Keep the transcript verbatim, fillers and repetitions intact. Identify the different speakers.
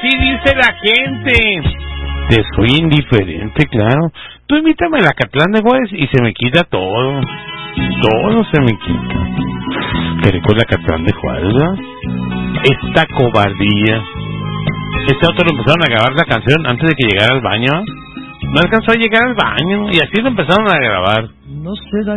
Speaker 1: así dice la gente. Te soy indiferente, claro. Tú invítame a la Catlán de Juárez y se me quita todo. Todo se me quita. Pero con la Catlán de Juárez, ¿verdad? Esta cobardía. Este otro lo empezaron a grabar la canción antes de que llegara al baño. No alcanzó a llegar al baño y así lo empezaron a grabar.
Speaker 2: No se da